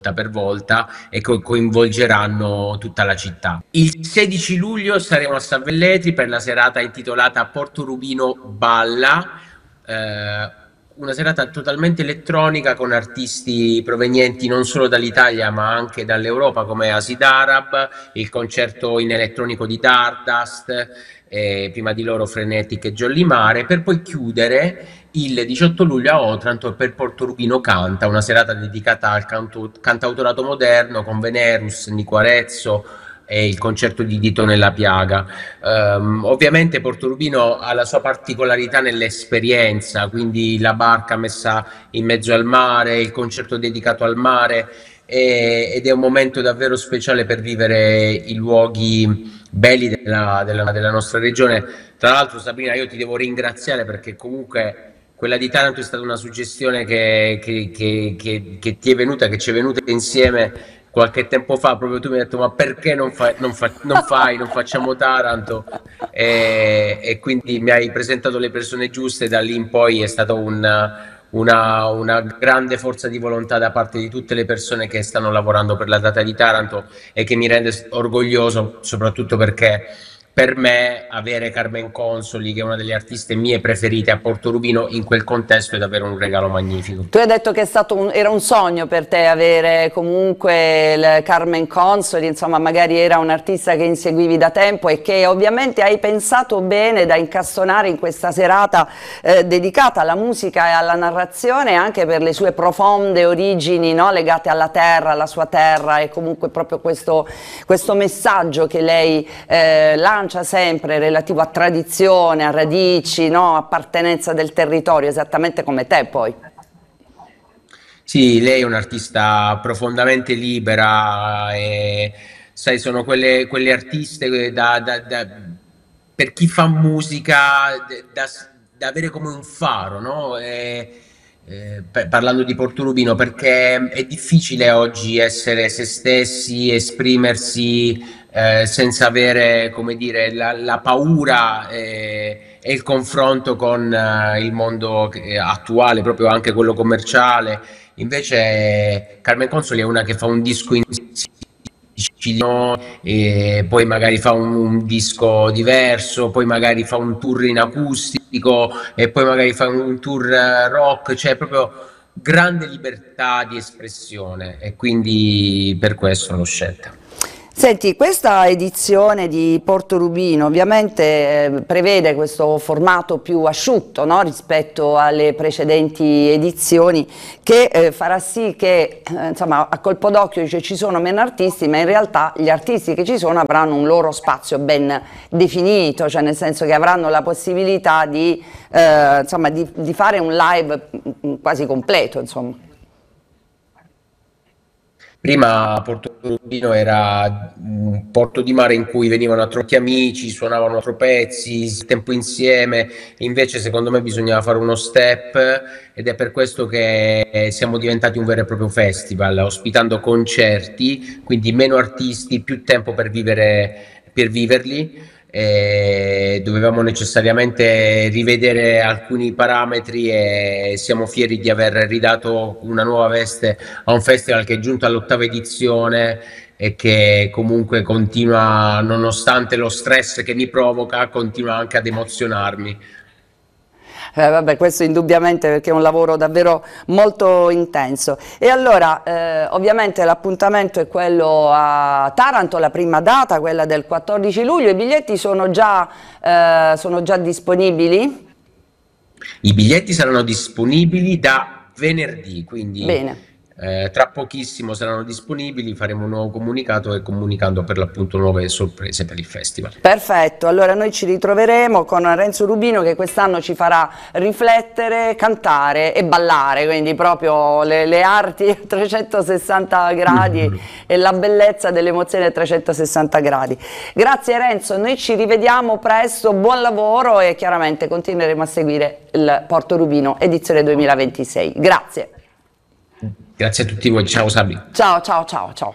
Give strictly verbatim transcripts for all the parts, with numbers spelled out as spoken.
per volta e co coinvolgeranno tutta la città. Il sedici luglio saremo a San Velletri per la serata intitolata Porto Rubino Balla, eh, una serata totalmente elettronica con artisti provenienti non solo dall'Italia ma anche dall'Europa come Acid Arab, il concerto in elettronico di Dardust, eh, prima di loro Frenetic e Jolly Mare, per poi chiudere il diciotto luglio a Otranto per Porto Rubino Canta, una serata dedicata al canto, cantautorato moderno con Venerus, Nico Arezzo e il concerto di Dito nella Piaga. Um, ovviamente Porto Rubino ha la sua particolarità nell'esperienza, quindi la barca messa in mezzo al mare, il concerto dedicato al mare, e, ed è un momento davvero speciale per vivere i luoghi belli della, della, della nostra regione. Tra l'altro, Sabrina, io ti devo ringraziare perché comunque quella di Taranto è stata una suggestione che, che, che, che, che ti è venuta, che ci è venuta insieme qualche tempo fa. Proprio tu mi hai detto: ma perché non fai, non fa, non fai, non facciamo Taranto? E, e quindi mi hai presentato le persone giuste. Da lì in poi è stata una, una, una grande forza di volontà da parte di tutte le persone che stanno lavorando per la data di Taranto, e che mi rende orgoglioso, soprattutto perché per me avere Carmen Consoli, che è una delle artiste mie preferite a Porto Rubino, in quel contesto è davvero un regalo magnifico. Tu hai detto che è stato un, era un sogno per te avere comunque il Carmen Consoli, insomma magari era un artista che inseguivi da tempo e che ovviamente hai pensato bene da incastonare in questa serata eh, dedicata alla musica e alla narrazione, anche per le sue profonde origini, no? Legate alla terra, alla sua terra, e comunque proprio questo, questo messaggio che lei eh, lancia sempre relativo a tradizione, a radici, no? Appartenenza del territorio, esattamente come te poi. Sì, lei è un'artista profondamente libera e sai, sono quelle, quelle artiste da, da- da- per chi fa musica da, da avere come un faro, no? E, eh, per- parlando di Porto Rubino, perché è difficile oggi essere se stessi, esprimersi eh, senza avere, come dire, la, la paura eh, e il confronto con eh, il mondo che- attuale, proprio anche quello commerciale. Invece Carmen Consoli è una che fa un disco in siciliano, e poi magari fa un, un disco diverso, poi magari fa un tour in acustico e poi magari fa un tour eh, rock, cioè proprio grande libertà di espressione, e quindi per questo l'ho scelta. Senti, questa edizione di Porto Rubino ovviamente eh, prevede questo formato più asciutto, no? Rispetto alle precedenti edizioni, che eh, farà sì che eh, insomma, a colpo d'occhio cioè, ci sono meno artisti, ma in realtà gli artisti che ci sono avranno un loro spazio ben definito, cioè nel senso che avranno la possibilità di, eh, insomma, di, di fare un live mm, quasi completo, insomma. Prima Porto Rubino era un porto di mare in cui venivano a troppi amici, suonavano a troppi pezzi, il tempo insieme. Invece secondo me bisognava fare uno step, ed è per questo che siamo diventati un vero e proprio festival, ospitando concerti, quindi meno artisti, più tempo per vivere, per viverli. E dovevamo necessariamente rivedere alcuni parametri, e siamo fieri di aver ridato una nuova veste a un festival che è giunto all'ottava edizione e che comunque continua, nonostante lo stress che mi provoca, continua anche ad emozionarmi. Eh, vabbè, questo indubbiamente perché è un lavoro davvero molto intenso. E allora, eh, ovviamente l'appuntamento è quello a Taranto, la prima data, quella del quattordici luglio. I biglietti sono già, eh, sono già disponibili? I biglietti saranno disponibili da venerdì, quindi Bene. eh, tra pochissimo saranno disponibili, faremo un nuovo comunicato e comunicando per l'appunto nuove sorprese per il festival. Perfetto, allora noi ci ritroveremo con Renzo Rubino che quest'anno ci farà riflettere, cantare e ballare, quindi proprio le, le arti a trecentosessanta gradi e la bellezza delle emozioni a trecentosessanta gradi. Grazie Renzo, noi ci rivediamo presto, buon lavoro e chiaramente continueremo a seguire il Porto Rubino edizione duemilaventisei. Grazie. Grazie a tutti voi, ciao Sabri. Ciao, ciao, ciao, ciao.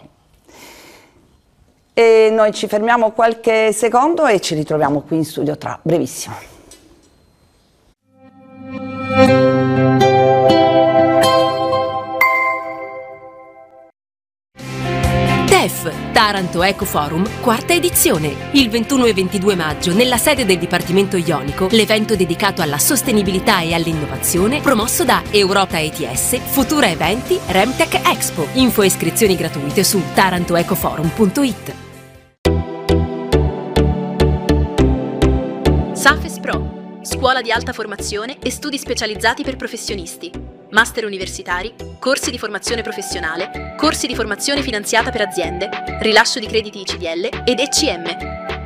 E noi ci fermiamo qualche secondo e ci ritroviamo qui in studio tra brevissimo. F, Taranto Eco Forum, quarta edizione. Il ventuno e ventidue maggio, nella sede del Dipartimento Ionico, l'evento dedicato alla sostenibilità e all'innovazione, promosso da Europa E T S, Futura Eventi, Remtech Expo. Info e iscrizioni gratuite su taranto ecoforum punto it. SAFES Pro, scuola di alta formazione e studi specializzati per professionisti, master universitari, corsi di formazione professionale, corsi di formazione finanziata per aziende, rilascio di crediti I C D L ed E C M.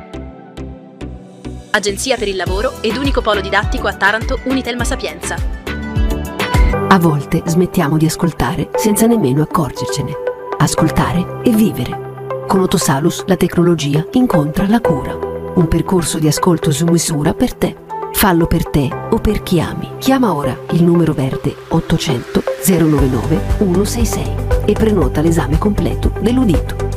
Agenzia per il lavoro ed unico polo didattico a Taranto Unitelma Sapienza. A volte smettiamo di ascoltare senza nemmeno accorgercene. Ascoltare e vivere. Con Otosalus la tecnologia incontra la cura. Un percorso di ascolto su misura per te. Fallo per te o per chi ami. Chiama ora il numero verde ottocento zero novantanove centosessantasei e prenota l'esame completo dell'udito.